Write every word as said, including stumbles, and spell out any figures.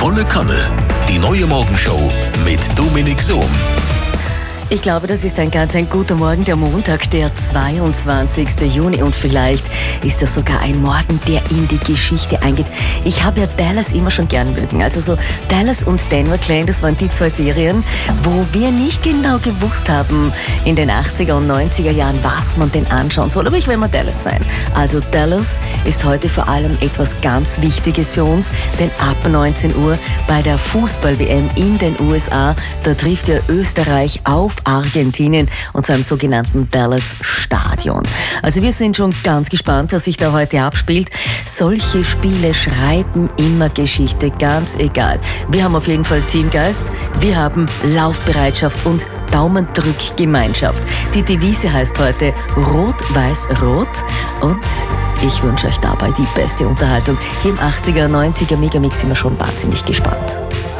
Volle Kanne. Die neue Morgenshow mit Dominik Sohm. Ich glaube, das ist ein ganz ein guter Morgen, der Montag, der zweiundzwanzigste Juni. Und vielleicht ist das sogar ein Morgen, der in die Geschichte eingeht. Ich habe ja Dallas immer schon gern mögen. Also so Dallas und Denver Clan, das waren die zwei Serien, wo wir nicht genau gewusst haben in den achtziger und neunziger Jahren, was man denn anschauen soll. Aber ich bin mal Dallas-Fan. Also Dallas ist heute vor allem etwas ganz Wichtiges für uns, denn ab neunzehn Uhr bei der Fußball-W M in den U S A, da trifft ja Österreich auf Argentinien und zu einem sogenannten Dallas-Stadion. Also wir sind schon ganz gespannt, was sich da heute abspielt. Solche Spiele schreiben immer Geschichte, ganz egal. Wir haben auf jeden Fall Teamgeist, wir haben Laufbereitschaft und Daumendrückgemeinschaft. Die Devise heißt heute Rot-Weiß-Rot und ich wünsche euch dabei die beste Unterhaltung. Hier im achtziger, neunziger Megamix sind wir schon wahnsinnig gespannt.